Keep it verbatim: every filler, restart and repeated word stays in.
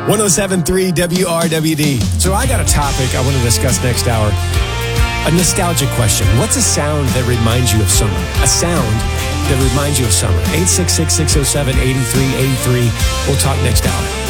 one oh seven point three W R W D. So I got a topic I want to discuss next hour. A nostalgic question. What's a sound that reminds you of summer? A sound that reminds you of summer. eight six six, six oh seven, eight three eight three. We'll talk next hour.